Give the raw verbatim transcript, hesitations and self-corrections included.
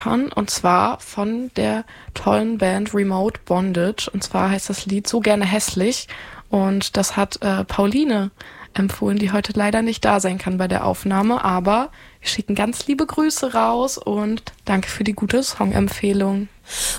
Und zwar von der tollen Band Remote Bondage. Und zwar heißt das Lied So gerne hässlich. Und das hat äh, Pauline empfohlen, die heute leider nicht da sein kann bei der Aufnahme. Aber wir schicken ganz liebe Grüße raus und danke für die gute Songempfehlung.